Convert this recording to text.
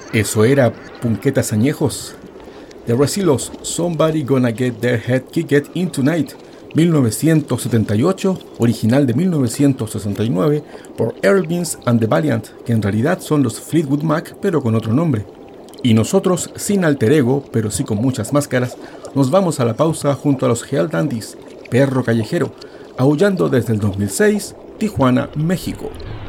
Eso era Punquetas Añejos. The Resilos, Somebody Gonna Get Their Head Kicked In Tonight, 1978, original de 1969, por Earl Beans and the Valiant, que en realidad son los Fleetwood Mac, pero con otro nombre. Y nosotros, sin alter ego, pero sí con muchas máscaras, nos vamos a la pausa junto a los Hell Dandies, Perro Callejero, aullando desde el 2006, Tijuana, México.